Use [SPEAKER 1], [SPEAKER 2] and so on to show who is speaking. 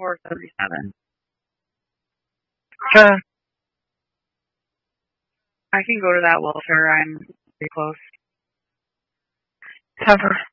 [SPEAKER 1] 4:37.
[SPEAKER 2] Okay.
[SPEAKER 1] I can go to that welfare. I'm pretty close.
[SPEAKER 2] Have her.